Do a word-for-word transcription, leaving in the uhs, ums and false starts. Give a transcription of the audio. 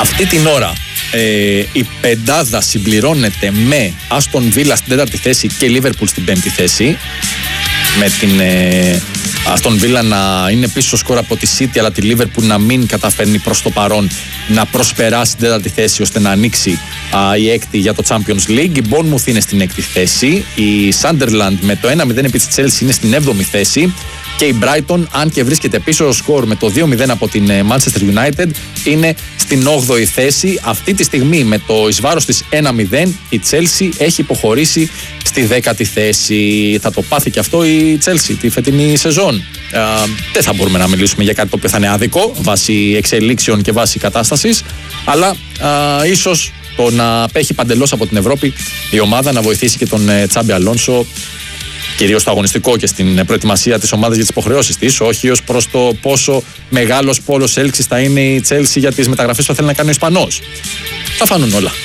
Αυτή την ώρα ε, η πεντάδα συμπληρώνεται με Άστον Βίλα στην τέταρτη θέση και Λίβερπουλ στην πέμπτη θέση. Με την ε, Άστον Βίλα να είναι πίσω σκορ από τη City, αλλά τη Λίβερπουλ να μην καταφέρνει προς το παρόν να προσπεράσει την τέταρτη θέση ώστε να ανοίξει α, η έκτη για το Champions League. Η Bournemouth είναι στην έκτη θέση. Η Sunderland με το ένα μηδέν επί της Chelsea είναι στην έβδομη θέση. Και η Brighton, αν και βρίσκεται πίσω σκορ με το δύο μηδέν από την Manchester United, είναι στην όγδοη θέση. Αυτή τη στιγμή με το εις βάρος της ένα μηδέν η Chelsea έχει υποχωρήσει στη δέκατη θέση. Θα το πάθει και αυτό η Chelsea τη φετινή σεζόν. Ε, δεν θα μπορούμε να μιλήσουμε για κάτι το οποίο θα είναι άδικο βάσει εξελίξεων και βάσει κατάστασης, αλλά ε, ίσως το να απέχει παντελώς από την Ευρώπη η ομάδα να βοηθήσει και τον Τσάμπι Αλόνσο, κυρίως στο αγωνιστικό και στην προετοιμασία της ομάδας για τις υποχρεώσεις της, όχι ως προς το πόσο μεγάλος πόλος έλξης θα είναι η Chelsea για τις μεταγραφές που θέλει να κάνει ο Ισπανός. Θα φανούν όλα.